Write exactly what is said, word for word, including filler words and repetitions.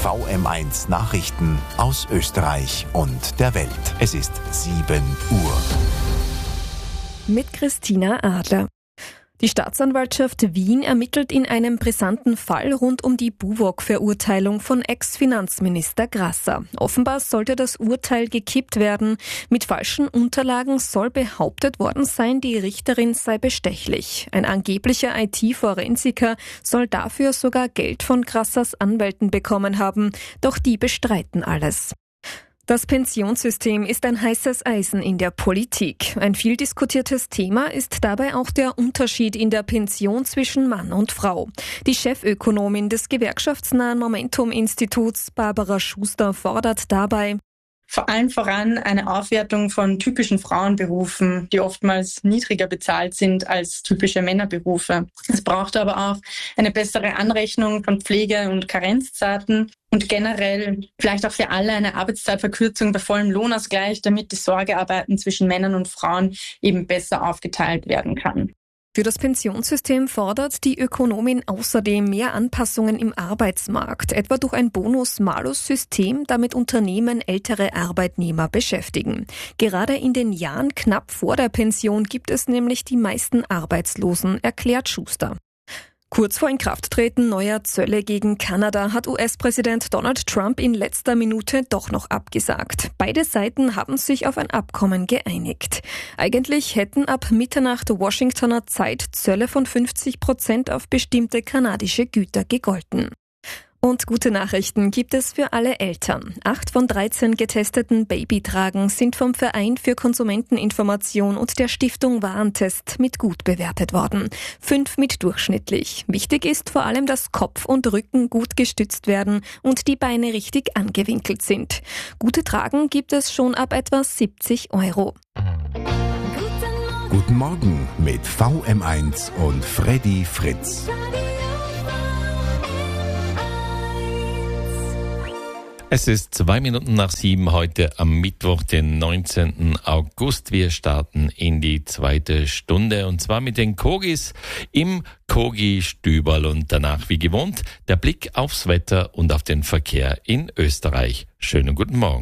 V M eins Nachrichten aus Österreich und der Welt. Es ist sieben Uhr. Mit Christina Adler. Die Staatsanwaltschaft Wien ermittelt in einem brisanten Fall rund um die Buwok-Verurteilung von Ex-Finanzminister Grasser. Offenbar sollte das Urteil gekippt werden. Mit falschen Unterlagen soll behauptet worden sein, die Richterin sei bestechlich. Ein angeblicher I T-Forensiker soll dafür sogar Geld von Grassers Anwälten bekommen haben. Doch die bestreiten alles. Das Pensionssystem ist ein heißes Eisen in der Politik. Ein viel diskutiertes Thema ist dabei auch der Unterschied in der Pension zwischen Mann und Frau. Die Chefökonomin des gewerkschaftsnahen Momentum-Instituts, Barbara Schuster, fordert dabei: Vor allem voran eine Aufwertung von typischen Frauenberufen, die oftmals niedriger bezahlt sind als typische Männerberufe. Es braucht aber auch eine bessere Anrechnung von Pflege- und Karenzzeiten und generell vielleicht auch für alle eine Arbeitszeitverkürzung bei vollem Lohnausgleich, damit die Sorgearbeiten zwischen Männern und Frauen eben besser aufgeteilt werden kann. Für das Pensionssystem fordert die Ökonomin außerdem mehr Anpassungen im Arbeitsmarkt, etwa durch ein Bonus-Malus-System, damit Unternehmen ältere Arbeitnehmer beschäftigen. Gerade in den Jahren knapp vor der Pension gibt es nämlich die meisten Arbeitslosen, erklärt Schuster. Kurz vor Inkrafttreten neuer Zölle gegen Kanada hat U S-Präsident Donald Trump in letzter Minute doch noch abgesagt. Beide Seiten haben sich auf ein Abkommen geeinigt. Eigentlich hätten ab Mitternacht Washingtoner Zeit Zölle von fünfzig Prozent auf bestimmte kanadische Güter gegolten. Und gute Nachrichten gibt es für alle Eltern. Acht von dreizehn getesteten Babytragen sind vom Verein für Konsumenteninformation und der Stiftung Warentest mit gut bewertet worden. Fünf mit durchschnittlich. Wichtig ist vor allem, dass Kopf und Rücken gut gestützt werden und die Beine richtig angewinkelt sind. Gute Tragen gibt es schon ab etwa siebzig Euro. Guten Morgen mit V M eins und Freddy Fritz. Es ist zwei Minuten nach sieben heute am Mittwoch, den neunzehnten August. Wir starten in die zweite Stunde und zwar mit den Kogis im Kogi-Stüberl und danach wie gewohnt der Blick aufs Wetter und auf den Verkehr in Österreich. Schönen guten Morgen.